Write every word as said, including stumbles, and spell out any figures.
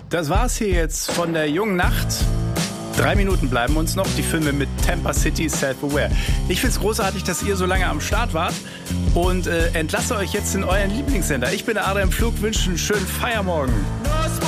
Das war's hier jetzt von der jungen Nacht. Drei Minuten bleiben uns noch, die Filme mit Tampa City, Self-Aware. Ich find's großartig, dass ihr so lange am Start wart und äh, entlasse euch jetzt in euren Lieblingssender. Ich bin Adrian Pflug, wünsche einen schönen Feiermorgen.